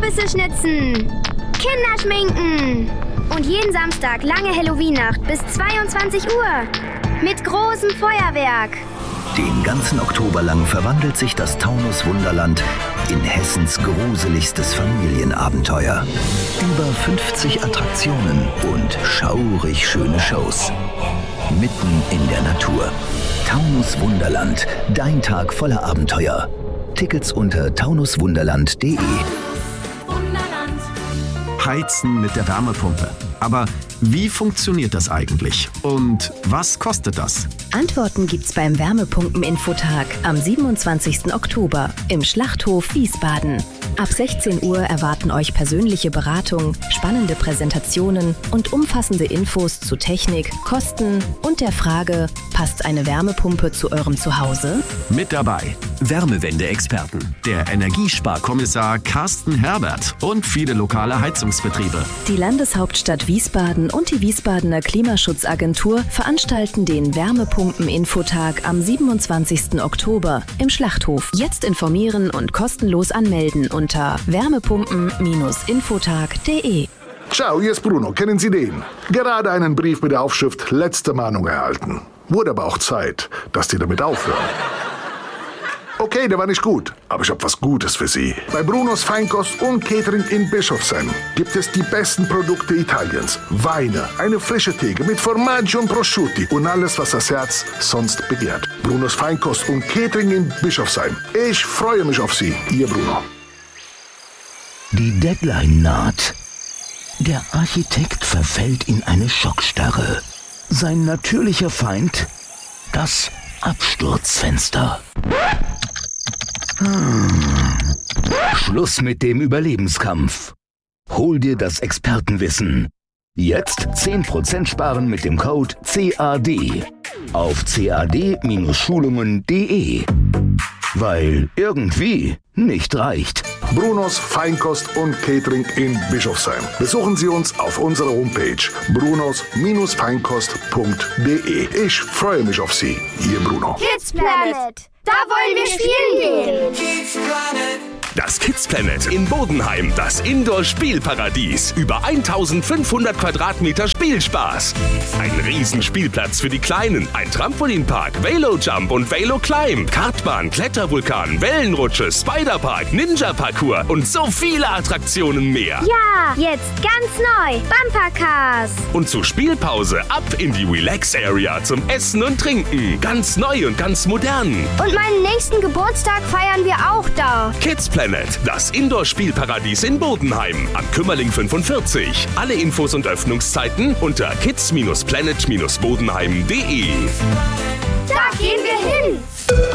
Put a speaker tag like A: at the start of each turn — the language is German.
A: Kürbisse schnitzen, Kinder schminken und jeden Samstag lange Halloween-Nacht bis 22 Uhr mit großem Feuerwerk.
B: Den ganzen Oktober lang verwandelt sich das Taunus Wunderland in Hessens gruseligstes Familienabenteuer. Über 50 Attraktionen und schaurig schöne Shows. Mitten in der Natur. Taunus Wunderland, dein Tag voller Abenteuer. Tickets unter taunuswunderland.de.
C: Heizen mit der Wärmepumpe. Aber wie funktioniert das eigentlich? Und was kostet das?
D: Antworten gibt's beim Wärmepumpen-Infotag am 27. Oktober im Schlachthof Wiesbaden. Ab 16 Uhr erwarten euch persönliche Beratung, spannende Präsentationen und umfassende Infos zu Technik, Kosten und der Frage, passt eine Wärmepumpe zu eurem Zuhause?
C: Mit dabei Wärmewende-Experten, der Energiesparkommissar Carsten Herbert und viele lokale Heizungsbetriebe.
D: Die Landeshauptstadt Wiesbaden und die Wiesbadener Klimaschutzagentur veranstalten den Wärmepumpen-Infotag am 27. Oktober im Schlachthof. Jetzt informieren und kostenlos anmelden unter wärmepumpen-infotag.de.
E: Ciao, hier ist Bruno. Kennen Sie den? Gerade einen Brief mit der Aufschrift Letzte Mahnung erhalten. Wurde aber auch Zeit, dass die damit aufhören. Okay, der war nicht gut, aber ich habe was Gutes für Sie. Bei Brunos Feinkost und Catering in Bischofsheim gibt es die besten Produkte Italiens. Weine, eine frische Theke mit Formaggio und Prosciutti und alles, was das Herz sonst begehrt. Brunos Feinkost und Catering in Bischofsheim. Ich freue mich auf Sie, Ihr Bruno.
B: Die Deadline naht. Der Architekt verfällt in eine Schockstarre. Sein natürlicher Feind? Das Absturzfenster. Schluss mit dem Überlebenskampf. Hol dir das Expertenwissen. Jetzt 10% sparen mit dem Code CAD auf cad-schulungen.de. Weil irgendwie nicht reicht.
E: Brunos Feinkost und Catering in Bischofsheim. Besuchen Sie uns auf unserer Homepage brunos-feinkost.de. Ich freue mich auf Sie, Ihr Bruno.
A: Kids Planet, da wollen wir spielen gehen.
F: Das Kids Planet in Bodenheim, das Indoor-Spielparadies. Über 1500 Quadratmeter Spielspaß. Ein Riesenspielplatz für die Kleinen, ein Trampolinpark, Velo-Jump und Velo-Climb, Kartbahn, Klettervulkan, Wellenrutsche, Spiderpark, Ninja-Parcours und so viele Attraktionen mehr.
A: Ja, jetzt ganz neu, Bumpercars.
F: Und zur Spielpause ab in die Relax-Area zum Essen und Trinken. Ganz neu und ganz modern.
A: Und meinen nächsten Geburtstag feiern wir auch da.
F: Kids Planet, das Indoor-Spielparadies in Bodenheim am Kümmerling 45. Alle Infos und Öffnungszeiten unter kids-planet-bodenheim.de.
A: Da gehen wir hin.